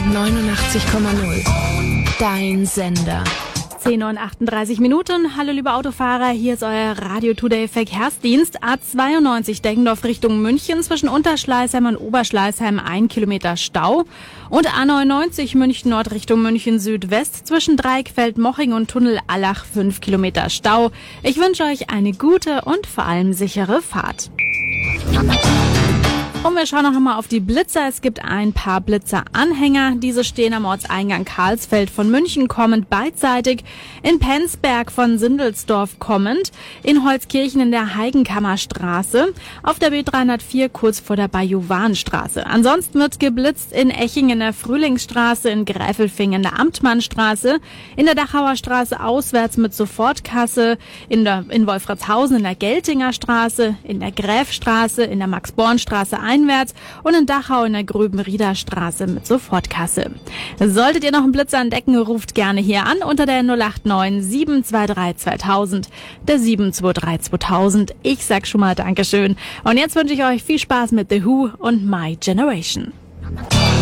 89,0. Dein Sender. 10:38 Minuten. Hallo liebe Autofahrer, hier ist euer Radio Today Verkehrsdienst. A92 Deggendorf Richtung München zwischen Unterschleißheim und Oberschleißheim 1 Kilometer Stau. Und A99 München Nord Richtung München Südwest zwischen Dreieckfeld-Moching und Tunnel Allach 5 Kilometer Stau. Ich wünsche euch eine gute und vor allem sichere Fahrt. Und wir schauen noch mal auf die Blitzer. Es gibt ein paar Blitzer-Anhänger. Diese stehen am Ortseingang Karlsfeld von München kommend beidseitig, in Penzberg von Sindelsdorf kommend, in Holzkirchen in der Heigenkammerstraße, auf der B304 kurz vor der Bajuwanstraße. Ansonsten wird geblitzt in Eching in der Frühlingsstraße, in Gräfelfing in der Amtmannstraße, in der Dachauer Straße auswärts mit Sofortkasse, in Wolfratshausen in der Geltinger Straße, in der Gräfstraße, in der Max-Born-Straße einwärts und in Dachau in der Grüben-Rieder Straße mit Sofortkasse. Solltet ihr noch einen Blitzer entdecken, ruft gerne hier an unter der 089 723 2000, der 723 2000. Ich sag schon mal Dankeschön. Und jetzt wünsche ich euch viel Spaß mit The Who und My Generation.